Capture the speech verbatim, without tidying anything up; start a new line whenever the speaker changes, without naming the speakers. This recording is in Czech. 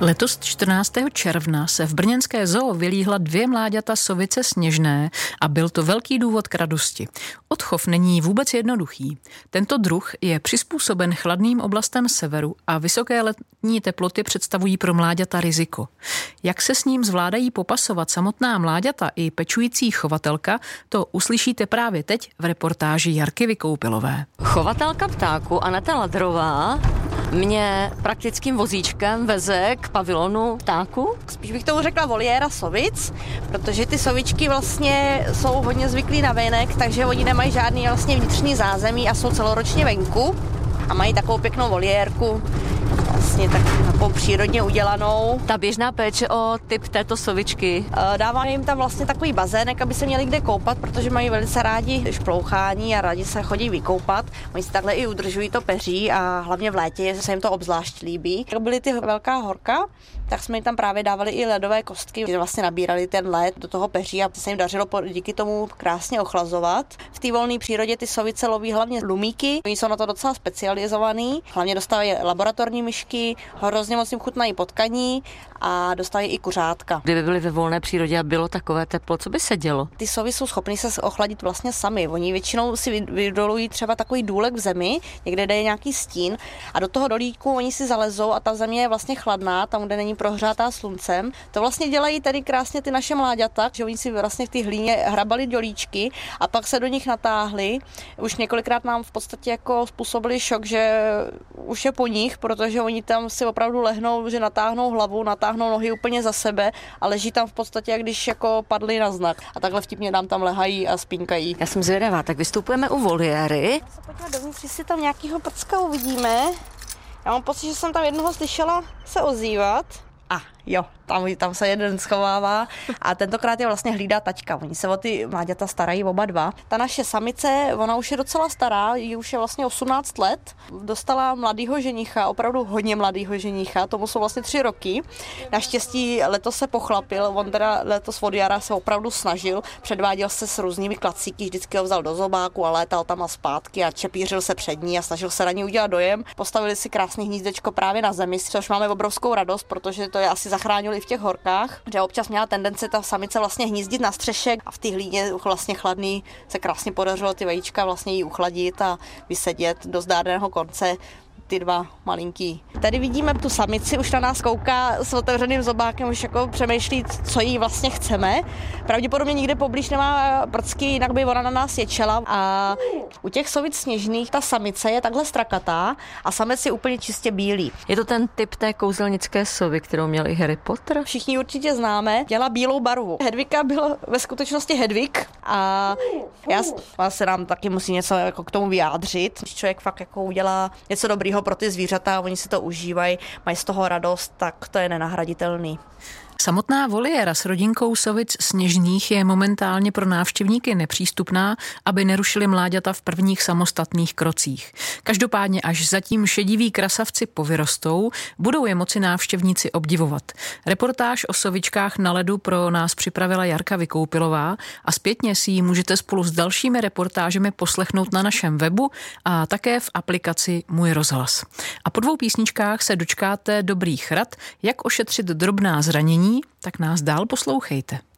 Letos čtrnáctého června se v brněnské zoo vylíhla dvě mláďata sovice sněžné a byl to velký důvod k radosti. Odchov není vůbec jednoduchý. Tento druh je přizpůsoben chladným oblastem severu a vysoké letní teploty představují pro mláďata riziko. Jak se s ním zvládají popasovat samotná mláďata i pečující chovatelka, to uslyšíte právě teď v reportáži Jarky Vykoupilové.
Chovatelka ptáku Aneta Ladrová mě praktickým vozíčkem veze k pavilonu ptáku.
Spíš bych tomu řekla voliéra sovic, protože ty sovičky vlastně jsou hodně zvyklí na venek, takže oni nemají žádný vlastně vnitřní zázemí a jsou celoročně venku a mají takovou pěknou voliérku, vlastně tak takovou přírodně udělanou.
Ta běžná péče o typ této sovičky.
Dáváme jim tam vlastně takový bazének, aby se měli kde koupat, protože mají velice rádi šplouchání a rádi se chodí vykoupat. Oni si takhle i udržují to peří a hlavně v létě se jim to obzvlášť líbí. Jak byly ty velká horka, tak jsme jim tam právě dávali i ledové kostky, že vlastně nabírali ten led do toho peří a se jim dařilo díky tomu krásně ochlazovat. V té volné přírodě ty sovice loví hlavně lumíky, oni jsou na to docela specializovaný, hlavně dostávají laboratorní myšky, hrozně moc jim chutnají potkaní a dostávají i kuřátka.
Kdyby byli ve volné přírodě a bylo takové teplo, co by se dělo?
Ty sovy jsou schopny se ochladit vlastně sami. Oni většinou si vydolují třeba takový důlek v zemi, někde kde je nějaký stín a do toho dolíku oni si zalezou a ta země je vlastně chladná, tam, kde není prohřátá sluncem. To vlastně dělají tady krásně ty naše mláďata, že oni si vlastně v té hlíně hrabali dolíčky a pak se do nich natáhli. Už několikrát nám v podstatě jako způsobili šok, že už je po nich, protože oni tam si opravdu lehnou, že natáhnou hlavu, natáhnou nohy úplně za sebe a leží tam v podstatě, jak když jako padli na znak. A takhle vtipně nám tam lehají a spínkají.
Já jsem zvědavá, tak vystupujeme u voliéry.
Se podívat dovnitř, jestli tam nějakýho prcka uvidíme. Já mám pocit, že jsem tam jednoho slyšela se ozývat. A jo, tam, tam se jeden schovává a tentokrát je vlastně hlídá taťka. Oni se o ty mláďata starají oba dva. Ta naše samice, ona už je docela stará, jí už je vlastně osmnáct let. Dostala mladýho ženicha, opravdu hodně mladýho ženicha, tomu jsou vlastně tři roky. Naštěstí letos se pochlapil, on teda letos od jara se opravdu snažil, předváděl se s různými klacíky, vždycky ho vzal do zobáku a létal tam a zpátky a čepířil se před ní a snažil se na ní udělat dojem. Postavili si krásný hnízdečko právě na zemi, což máme obrovskou radost, protože to je asi zachránili v těch horkách, že občas měla tendenci ta samice vlastně hnízdit na střešek a v té hlíně vlastně chladný se krásně podařilo ty vajíčka vlastně jí uchladit a vysedět do zdárného konce ty dva malinký. Tady vidíme tu samici, už na nás kouká s otevřeným zobákem, už jako přemýšlí, co jí vlastně chceme. Pravděpodobně nikde poblíž nemá prcky, jinak by ona na nás ječela. A u těch sovic sněžných ta samice je takhle strakatá a samec je úplně čistě bílý.
Je to ten typ té kouzelnické sovy, kterou měl i Harry Potter?
Všichni určitě známe, měla bílou barvu. Hedvika byla ve skutečnosti Hedvig a já se nám taky musí něco jako k tomu vyjádřit. Když člověk fakt jako udělá něco dobrýho pro ty zvířata, oni si to užívají, mají z toho radost, tak to je nenahraditelný.
Samotná voliéra s rodinkou sovic sněžných je momentálně pro návštěvníky nepřístupná, aby nerušili mláďata v prvních samostatných krocích. Každopádně až zatím šediví krasavci povyrostou, budou je moci návštěvníci obdivovat. Reportáž o sovičkách na ledu pro nás připravila Jarka Vykoupilová a zpětně si ji můžete spolu s dalšími reportážemi poslechnout na našem webu a také v aplikaci Můj rozhlas. A po dvou písničkách se dočkáte dobrých rad, jak ošetřit drobná zranění, tak nás dál poslouchejte.